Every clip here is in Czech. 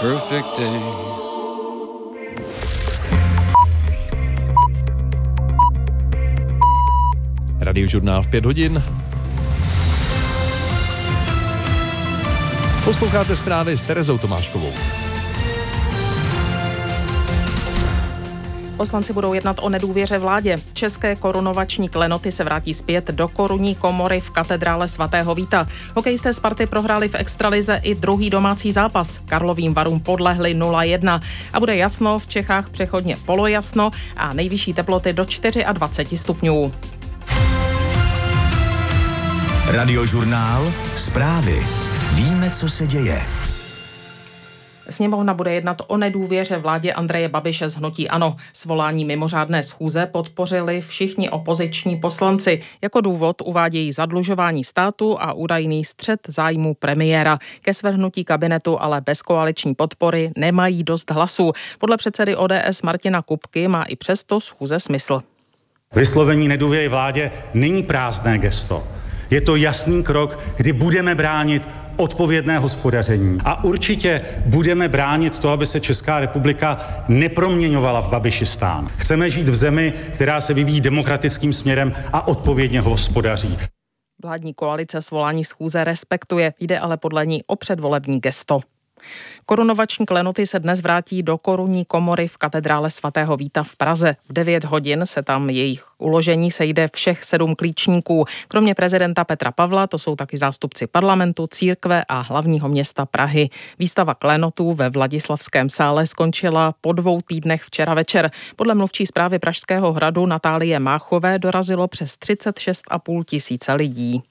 perfect day. Radiožurnál v 5 hodin. Posloucháte zprávy s Terezou Tomáškovou. Poslanci budou jednat o nedůvěře vládě. České korunovační klenoty se vrátí zpět do korunní komory v katedrále svatého Víta. Hokejisté Sparty prohráli v extralize i druhý domácí zápas. Karlovým Varům podlehli 0-1. A bude jasno, v Čechách přechodně polojasno a nejvyšší teploty do 24 stupňů. Radiožurnál, zprávy. Víme, co se děje. Sněmovna bude jednat o nedůvěře vládě Andreje Babiše z hnutí ANO. Svolání mimořádné schůze podpořili všichni opoziční poslanci. Jako důvod uvádějí zadlužování státu a údajný střet zájmů premiéra. Ke svrhnutí kabinetu ale bez koaliční podpory nemají dost hlasů. Podle předsedy ODS Martina Kupky má i přesto schůze smysl. Vyslovení nedůvěry vládě není prázdné gesto. Je to jasný krok, kdy budeme bránit odpovědné hospodaření. A určitě budeme bránit to, aby se Česká republika neproměňovala v Babišistán. Chceme žít v zemi, která se vyvíjí demokratickým směrem a odpovědně hospodaří. Vládní koalice svolání schůze respektuje, jde ale podle ní o předvolební gesto. Korunovační klenoty se dnes vrátí do korunní komory v katedrále svatého Víta v Praze. V 9 hodin se tam jejich uložení sejde všech 7 klíčníků. Kromě prezidenta Petra Pavla to jsou taky zástupci parlamentu, církve a hlavního města Prahy. Výstava klenotů ve Vladislavském sále skončila po 2 týdnech včera večer. Podle mluvčí zprávy Pražského hradu Natálie Máchové dorazilo přes 36,5 tisíce lidí.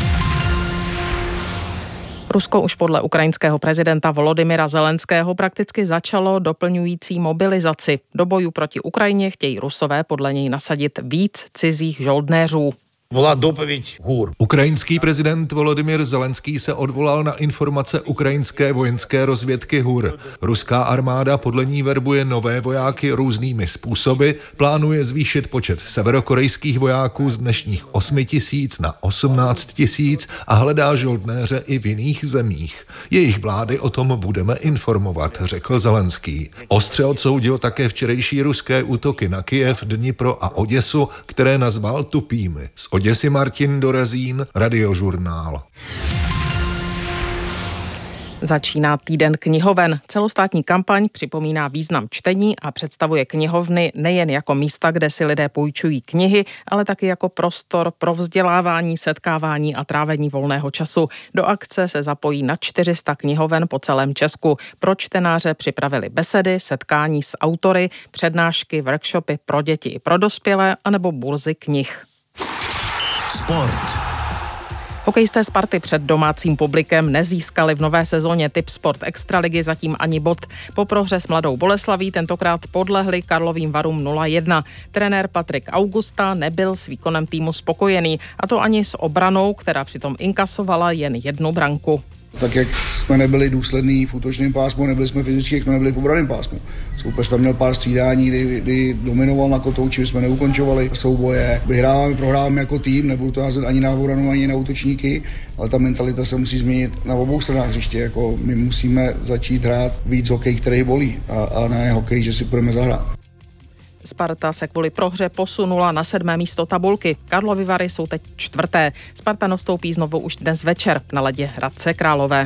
Rusko už podle ukrajinského prezidenta Volodymyra Zelenského prakticky začalo doplňující mobilizaci. Do bojů proti Ukrajině chtějí Rusové podle něj nasadit víc cizích žoldnéřů. Byla dopověď GUR. Ukrajinský prezident Volodymyr Zelenský se odvolal na informace ukrajinské vojenské rozvědky HUR. Ruská armáda podle ní verbuje nové vojáky různými způsoby, plánuje zvýšit počet severokorejských vojáků z dnešních 8 000 na 18 000 a hledá žoldnéře i v jiných zemích. Jejich vlády o tom budeme informovat, řekl Zelenský. Ostře odsoudil také včerejší ruské útoky na Kyjev, Dnipro a Oděsu, které nazval tupými. Oděsy Martin Dorazín, Radiožurnál. Začíná týden knihoven. Celostátní kampaň připomíná význam čtení a představuje knihovny nejen jako místa, kde si lidé půjčují knihy, ale taky jako prostor pro vzdělávání, setkávání a trávení volného času. Do akce se zapojí na 400 knihoven po celém Česku. Pro čtenáře připravili besedy, setkání s autory, přednášky, workshopy pro děti i pro dospělé anebo burzy knih. Sport. Hokejisté Sparty před domácím publikem nezískali v nové sezóně Tip Sport Extraligy zatím ani bod. Po prohře s Mladou Boleslaví tentokrát podlehli Karlovým Varům 0-1. Trenér Patrik Augusta nebyl s výkonem týmu spokojený, a to ani s obranou, která přitom inkasovala jen 1 branku. Tak jak jsme nebyli důslední v útočném pásmu, nebyli jsme fyzicky, jak jsme nebyli v obranném pásmu. Soupeř tam měl pár střídání, kdy dominoval na kotouči, jsme neukončovali souboje. Vyhráváme, prohráváme jako tým, nebudu to házet ani na obranu, ani na útočníky, ale ta mentalita se musí změnit na obou stranách hřiště. Jako my musíme začít hrát víc hokej, který bolí, a ne hokej, že si budeme zahrát. Sparta se kvůli prohře posunula na 7. místo tabulky. Karlovy Vary jsou teď 4. Sparta nastoupí znovu už dnes večer na ledě Hradce Králové.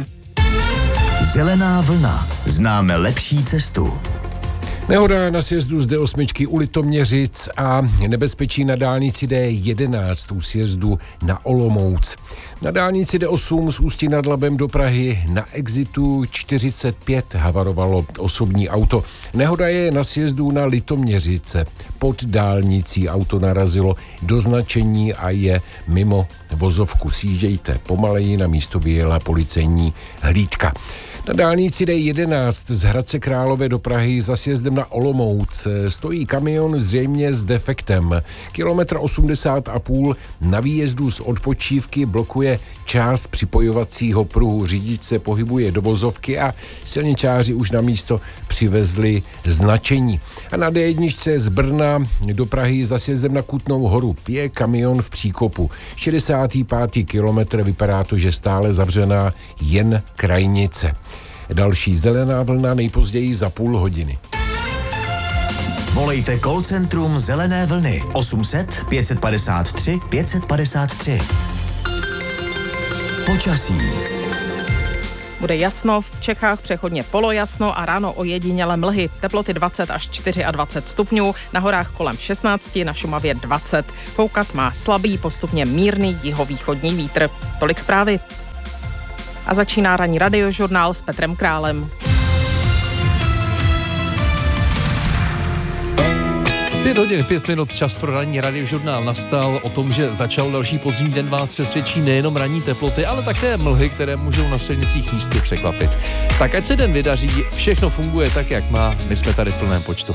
Zelená vlna. Známe lepší cestu. Nehoda na sjezdu z D8 u Litoměřic a nebezpečí na dálnici D11 u sjezdu na Olomouc. Na dálnici D8 z Ústí nad Labem do Prahy na exitu 45 havarovalo osobní auto. Nehoda je na sjezdu na Litoměřice. Pod dálnicí auto narazilo do značení a je mimo vozovku. Sjíždějte pomaleji, na místo vyjela policejní hlídka. Na dálnici D11 z Hradce Králové do Prahy za sjezdem na Olomouc stojí kamion zřejmě s defektem. 1,80 km na výjezdu z odpočívky blokuje část připojovacího pruhu. Řidič se pohybuje do vozovky a silničáři už na místo přivezli značení. A na D1 z Brna do Prahy za sjezdem na Kutnou Horu je kamion v příkopu. 65. kilometr, vypadá to, že stále zavřená jen krajnice. Další Zelená vlna nejpozději za půl hodiny. Volejte call centrum Zelené vlny 800 553 553. Počasí. Bude jasno, v Čechách přechodně polojasno a ráno ojedinělé mlhy. Teploty 20 až 24 stupňů, na horách kolem 16, na Šumavě 20. Foukat má slabý, postupně mírný jihovýchodní vítr. Tolik zprávy. A začíná ranní radiožurnál s Petrem Králem. 5 hodin, 5 minut, čas pro ranní radiožurnál nastal. O tom, že začal další podzimní den, vás přesvědčí nejenom ranní teploty, ale také mlhy, které můžou na silnicích místy překvapit. Tak ať se den vydaří, všechno funguje tak, jak má, my jsme tady v plném počtu.